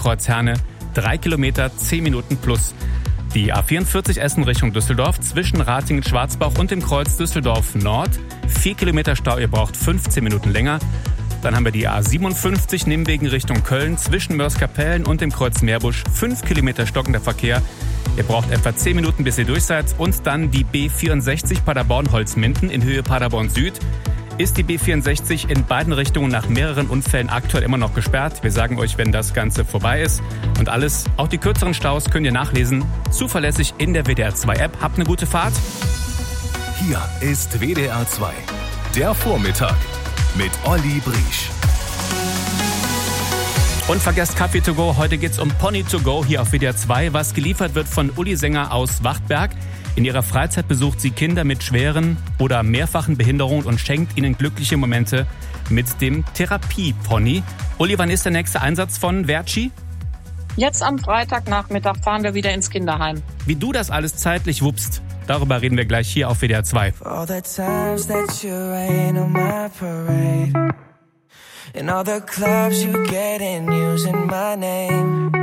Kreuz Herne, 3 Kilometer, 10 Minuten plus. Die A44 Essen Richtung Düsseldorf zwischen Ratingen-Schwarzbach und dem Kreuz Düsseldorf Nord. 4 Kilometer Stau, ihr braucht 15 Minuten länger. Dann haben wir die A57 Nimwegen Richtung Köln zwischen Mörs-Kapellen und dem Kreuz Meerbusch. 5 Kilometer stockender Verkehr. Ihr braucht etwa 10 Minuten, bis ihr durch seid. Und dann die B64 Paderborn-Holzminden in Höhe Paderborn Süd. Ist die B64 in beiden Richtungen nach mehreren Unfällen aktuell immer noch gesperrt. Wir sagen euch, wenn das Ganze vorbei ist. Und alles, auch die kürzeren Staus, könnt ihr nachlesen. Zuverlässig in der WDR 2 App. Habt eine gute Fahrt. Hier ist WDR 2, der Vormittag mit Olli Briesch. Und vergesst Kaffee to go. Heute geht's um Pony to go hier auf WDR 2, was geliefert wird von Uli Sänger aus Wachtberg. In ihrer Freizeit besucht sie Kinder mit schweren oder mehrfachen Behinderungen und schenkt ihnen glückliche Momente mit dem Therapiepony. Uli, wann ist der nächste Einsatz von Verci? Jetzt am Freitagnachmittag fahren wir wieder ins Kinderheim. Wie du das alles zeitlich wuppst, darüber reden wir gleich hier auf WDR 2. All the times that you rain on my parade, and all the clubs you get in using my name.